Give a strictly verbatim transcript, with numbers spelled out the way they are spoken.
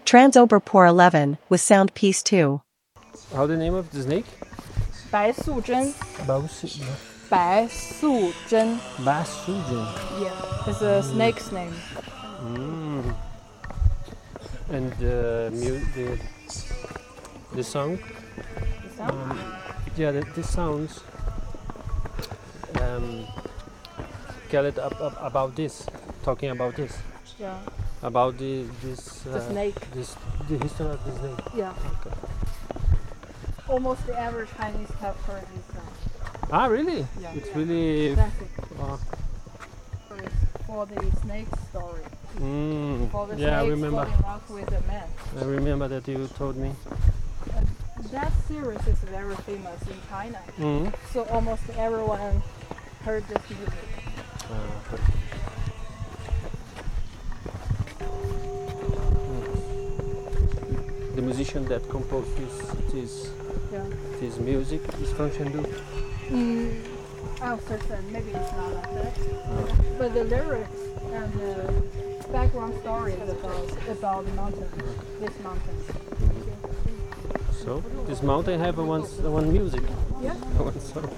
Transoberpor eleven with sound piece two. How the name of the snake? 白素贞 Bausi- 白素贞 Basujan. Yeah, it's a snake's name. Mm. And uh, mu- the the song? The sound? Um, yeah, the, the sounds. Um, tell it up, up about this. Talking about this. Yeah, About the this. Uh, the snake. This the history of the snake. Yeah. Okay. Almost every Chinese have heard this song. Ah, really? Yeah. It's Yeah. really. Classic Uh, for the snake story. mm, For the yeah, I snake remember. falling rock with a man. I remember that you told me. And that series is very famous in China. Mm. So almost everyone heard this music. Uh, the musician that composed this this, Yeah. this music is from Chengdu. Mm, I'm certain maybe it's not like that. But the lyrics and the background story is about about the mountain, this mountain. So this mountain have a one s- one music. Yeah. One song.